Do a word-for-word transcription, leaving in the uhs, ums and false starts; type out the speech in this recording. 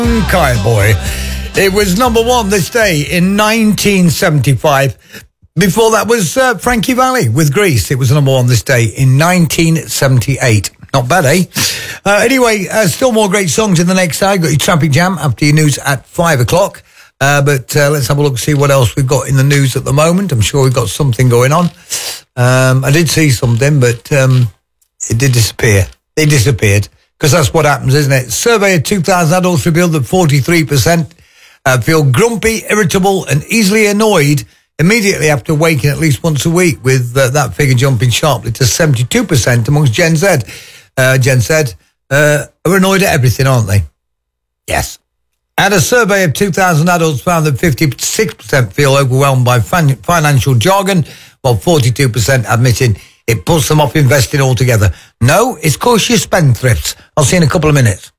Kite Boy. It was number one this day in nineteen seventy-five. Before that was uh, Frankie Valli with Grease. It was number one this day in nineteen seventy-eight. Not bad, eh? Uh, anyway, uh, still more great songs in the next hour. Got your Traffic Jam after your news at five o'clock. Uh, but uh, let's have a look, see what else we've got in the news at the moment. I'm sure we've got something going on. Um, I did see something, but um, it did disappear. It disappeared. Because that's what happens, isn't it? Survey of two thousand adults revealed that forty-three percent uh, feel grumpy, irritable and easily annoyed immediately after waking at least once a week, with uh, that figure jumping sharply to seventy-two percent amongst Gen Z. Uh, Gen Z uh, are annoyed at everything, aren't they? Yes. And a survey of two thousand adults found that fifty-six percent feel overwhelmed by fin- financial jargon, while forty-two percent admitting it puts them off investing altogether. No, it's 'cause you're spendthrifts. I'll see you in a couple of minutes.